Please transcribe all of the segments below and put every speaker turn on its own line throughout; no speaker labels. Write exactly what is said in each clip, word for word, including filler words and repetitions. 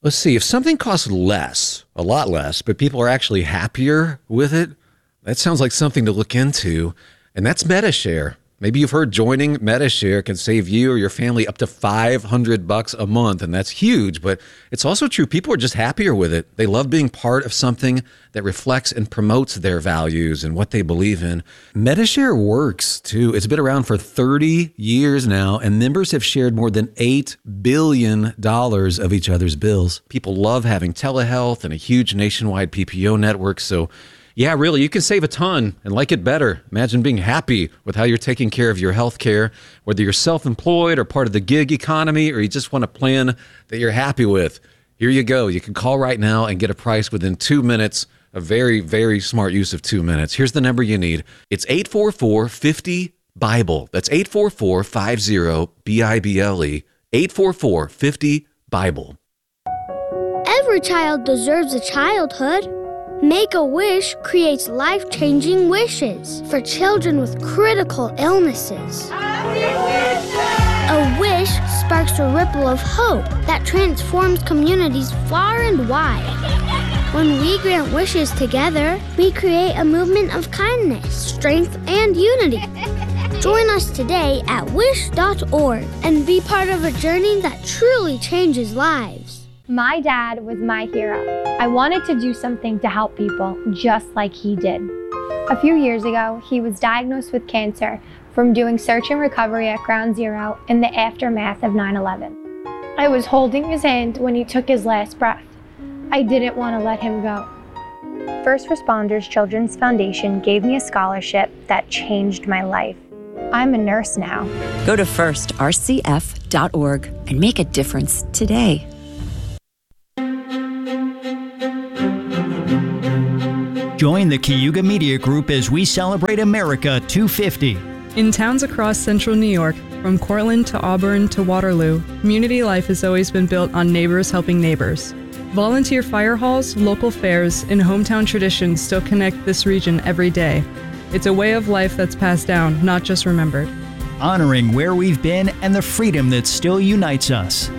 Let's see, if something costs less, a lot less, but people are actually happier with it, that sounds like something to look into. And that's Metashare. Maybe you've heard joining Metashare can save you or your family up to five hundred bucks a month, and that's huge, but it's also true. People are just happier with it. They love being part of something that reflects and promotes their values and what they believe in. Metashare works, too. It's been around for thirty years now, and members have shared more than eight billion dollars of each other's bills. People love having telehealth and a huge nationwide P P O network, so yeah, really, you can save a ton and like it better. Imagine being happy with how you're taking care of your health care, whether you're self-employed or part of the gig economy, or you just want a plan that you're happy with. Here you go. You can call right now and get a price within two minutes. A very, very smart use of two minutes. Here's the number you need. It's eight four four, five zero, BIBLE. That's eight four four, five zero, B I B L E. eight four four, five zero, BIBLE.
Every child deserves a childhood. Make-A-Wish creates life-changing wishes for children with critical illnesses. A wish sparks a ripple of hope that transforms communities far and wide. When we grant wishes together, we create a movement of kindness, strength, and unity. Join us today at wish dot org and be part of a journey that truly changes lives.
My dad was my hero. I wanted to do something to help people just like he did. A few years ago, he was diagnosed with cancer from doing search and recovery at Ground Zero in the aftermath of nine eleven. I was holding his hand when he took his last breath. I didn't want to let him go. First Responders Children's Foundation gave me a scholarship that changed my life. I'm a nurse now.
Go to first R C F dot org and make a difference today.
Join the Cayuga Media Group as we celebrate America two fifty.
In towns across central New York, from Cortland to Auburn to Waterloo, community life has always been built on neighbors helping neighbors. Volunteer fire halls, local fairs, and hometown traditions still connect this region every day. It's a way of life that's passed down, not just remembered.
Honoring where we've been and the freedom that still unites us.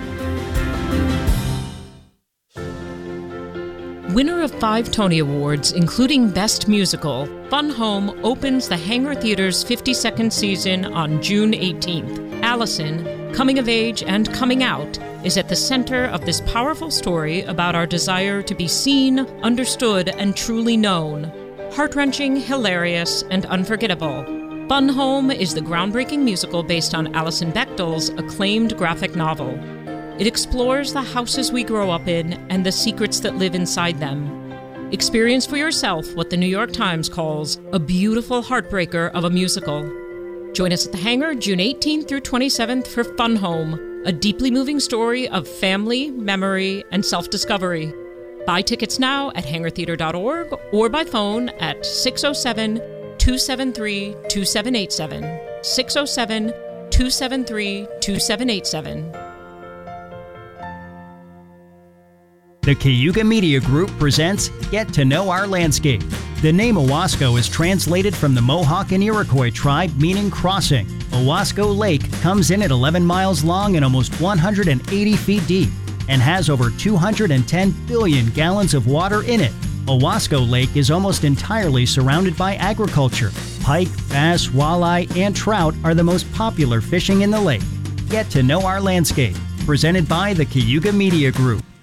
Winner of five Tony Awards, including Best Musical, Fun Home opens the Hangar Theater's fifty-second season on June eighteenth. Allison, coming of age and coming out, is at the center of this powerful story about our desire to be seen, understood, and truly known. Heart-wrenching, hilarious, and unforgettable. Fun Home is the groundbreaking musical based on Alison Bechdel's acclaimed graphic novel. It explores the houses we grow up in and the secrets that live inside them. Experience for yourself what the New York Times calls a beautiful heartbreaker of a musical. Join us at the Hangar June eighteenth through twenty-seventh for Fun Home, a deeply moving story of family, memory, and self-discovery. Buy tickets now at hangar theater dot org or by phone at six oh seven, two seven three, two seven eight seven, six oh seven, two seven three, two seven eight seven.
The Cayuga Media Group presents Get to Know Our Landscape. The name Owasco is translated from the Mohawk and Iroquois tribe, meaning crossing. Owasco Lake comes in at eleven miles long and almost one hundred eighty feet deep and has over two hundred ten billion gallons of water in it. Owasco Lake is almost entirely surrounded by agriculture. Pike, bass, walleye, and trout are the most popular fishing in the lake. Get to Know Our Landscape. Presented by the Cayuga Media Group.